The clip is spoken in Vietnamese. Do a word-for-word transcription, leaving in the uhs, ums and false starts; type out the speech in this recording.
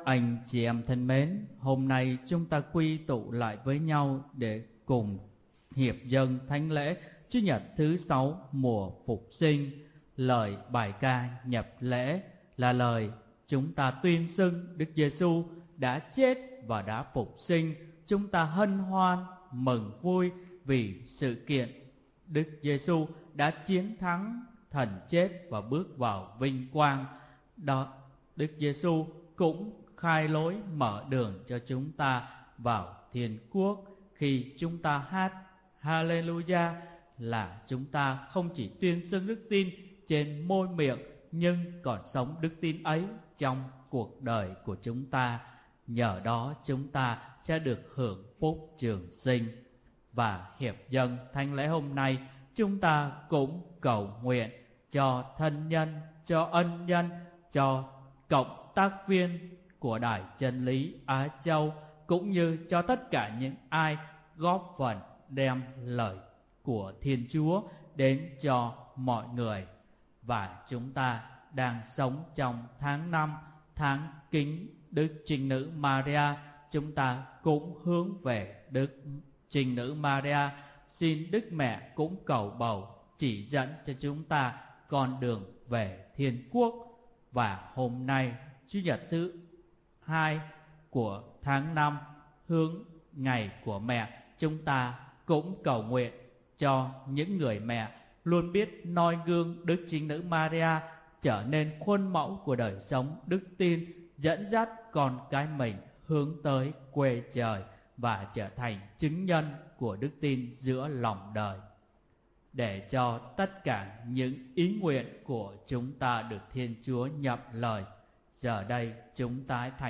Anh chị em thân mến, hôm nay chúng ta quy tụ lại với nhau để cùng hiệp dâng thánh lễ Chủ nhật thứ sáu mùa Phục sinh. Lời bài ca nhập lễ là lời chúng ta tuyên xưng Đức Giêsu đã chết và đã phục sinh. Chúng ta hân hoan mừng vui vì sự kiện Đức Giêsu đã chiến thắng thần chết và bước vào vinh quang. Đó, Đức Giêsu cũng khai lối mở đường cho chúng ta vào thiên quốc. Khi chúng ta hát Hallelujah là chúng ta không chỉ tuyên xưng đức tin trên môi miệng, nhưng còn sống đức tin ấy trong cuộc đời của chúng ta. Nhờ đó chúng ta sẽ được hưởng phúc trường sinh. Và hiệp dâng thánh lễ hôm nay, chúng ta cũng cầu nguyện cho thân nhân, cho ân nhân, cho cộng tác viên của Đài Chân Lý Á Châu, cũng như cho tất cả những ai góp phần đem lời của Thiên Chúa đến cho mọi người. Và chúng ta đang sống trong tháng năm, tháng kính Đức Trinh Nữ Maria. Chúng ta cũng hướng về Đức Trinh Nữ Maria, xin Đức Mẹ cũng cầu bầu chỉ dẫn cho chúng ta con đường về thiên quốc. Và hôm nay, Chủ nhật thứ hai của tháng năm, hướng ngày của mẹ, chúng ta cũng cầu nguyện cho những người mẹ luôn biết noi gương Đức Trinh Nữ Maria, trở nên khuôn mẫu của đời sống đức tin, dẫn dắt con cái mình hướng tới quê trời và trở thành chứng nhân của đức tin giữa lòng đời. Để cho tất cả những ý nguyện của chúng ta được Thiên Chúa nhậm lời, giờ đây chúng ta thành